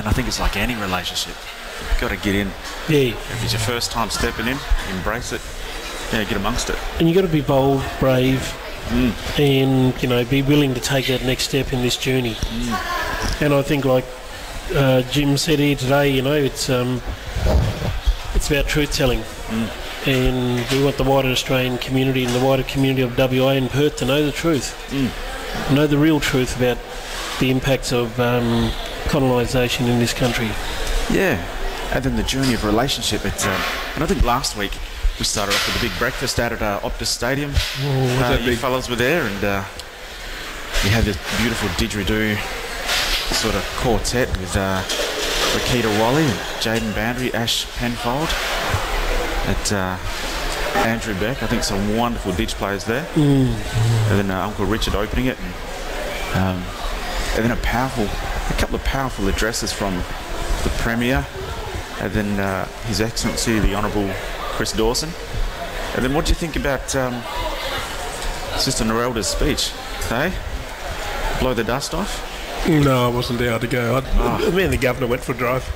And I think it's like any relationship. You've got to get in. Yeah. If it's your first time stepping in, embrace it. Yeah, get amongst it. And you've got to be bold, brave, and, you know, be willing to take that next step in this journey. And I think, like Jim said here today, you know, it's about truth-telling. And we want the wider Australian community and the wider community of WA and Perth to know the truth. Know the real truth about the impacts of colonisation in this country. Yeah, and then the journey of relationship. And I think last week we started off with a big breakfast out at Optus Stadium. You fellas were there, and you had this beautiful didgeridoo sort of quartet with Rakita Wally and Jaden Boundary, Ash Penfold, at Andrew Beck. I think some wonderful didge players there. And then Uncle Richard opening it. And then a couple of powerful addresses from the Premier, and then His Excellency the Honourable Chris Dawson. And then what do you think about Sister Narelda's speech? Hey? Blow the dust off? No, I wasn't able to go. Me and the Governor went for a drive.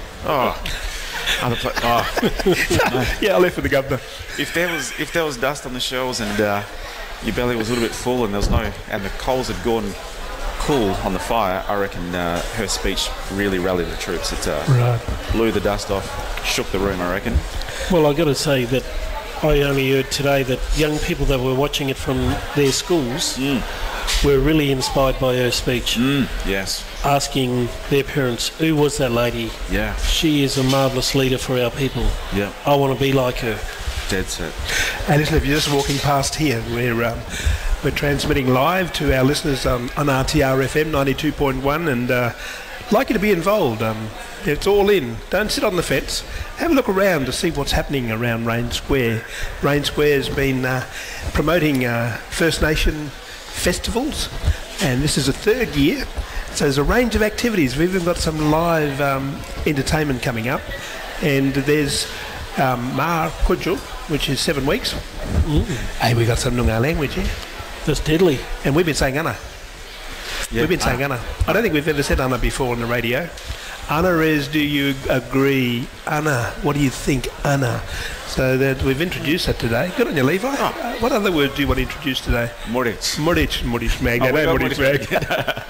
Yeah, I left with the Governor. If there was dust on the shelves and your belly was a little bit full and and the coals had gone cool on the fire, I reckon her speech really rallied the troops. It blew the dust off, shook the room, I reckon. Well, I've got to say that I only heard today that young people that were watching it from their schools were really inspired by her speech. Yes. Asking their parents, who was that lady? Yeah. She is a marvellous leader for our people. Yeah. I want to be like her. Dead set. And listen, if you're just walking past here, we're transmitting live to our listeners on RTR FM 92.1, and like you to be involved. It's all in. Don't sit on the fence. Have a look around to see what's happening around Rain Square. Rain Square has been promoting First Nation festivals, and this is the third year. So there's a range of activities. We've even got some live entertainment coming up, and there's Mar Kudjul, which is 7 weeks. Hey, we got some Noongar language here. That's deadly. And we've been saying Anna. Yeah. We've been saying Anna. I don't think we've ever said Anna before on the radio. Anna is, do you agree? Anna, what do you think, Anna? So that we've introduced that today. Good on you, Levi. What other word do you want to introduce today? Moric. Moric Mag. Moric Mag.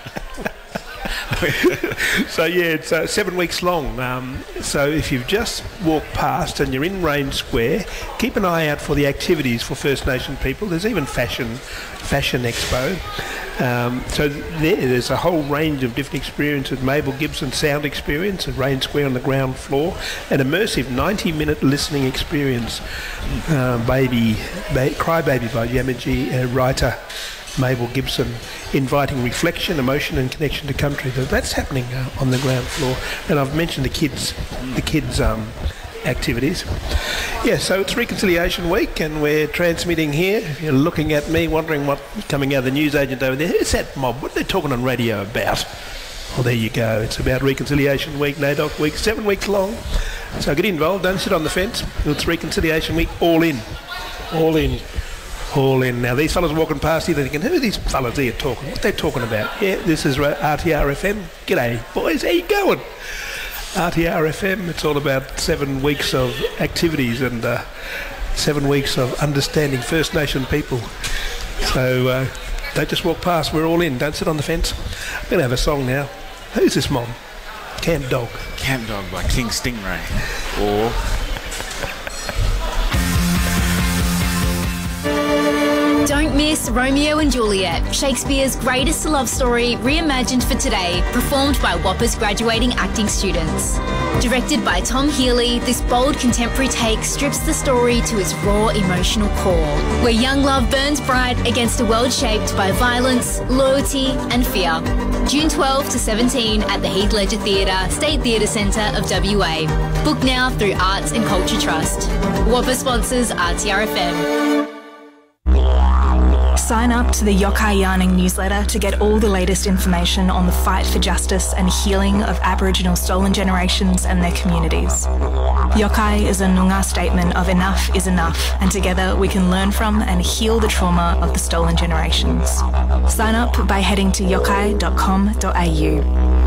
So yeah, it's 7 weeks long. So if you've just walked past and you're in Rain Square, keep an eye out for the activities for First Nation people. There's even fashion expo. So there's a whole range of different experiences. Mabel Gibson sound experience at Rain Square on the ground floor, an immersive 90-minute listening experience. Cry Baby by Yamaji writer Mabel Gibson, inviting reflection, emotion and connection to country. That's happening on the ground floor. And I've mentioned the kids activities. Yeah, so it's Reconciliation Week and we're transmitting here. If you're looking at me wondering what's coming out of the newsagent over there, who's that mob? What are they talking on radio about? Well, there you go. It's about Reconciliation Week, NAIDOC Week, 7 weeks long. So get involved, don't sit on the fence. It's Reconciliation Week, all in. All in. All in. Now, these fellas walking past here, they're thinking, who are these fellas here talking? What are they talking about? Yeah, this is RTR FM. G'day, boys. How you going? RTR FM, it's all about 7 weeks of activities and 7 weeks of understanding First Nation people. So don't just walk past. We're all in. Don't sit on the fence. I'm going to have a song now. Who's this mom? Camp Dog. Camp Dog by King Stingray. Or... Don't miss Romeo and Juliet, Shakespeare's greatest love story reimagined for today, performed by Whoppers graduating acting students. Directed by Tom Healy, this bold contemporary take strips the story to its raw emotional core, where young love burns bright against a world shaped by violence, loyalty and fear. June 12 to 17 at the Heath Ledger Theatre, State Theatre Centre of WA. Book now through Arts and Culture Trust. Whopper sponsors RTRFM. Sign up to the Yokai Yarning newsletter to get all the latest information on the fight for justice and healing of Aboriginal stolen generations and their communities. Yokai is a Noongar statement of enough is enough, and together we can learn from and heal the trauma of the stolen generations. Sign up by heading to yokai.com.au.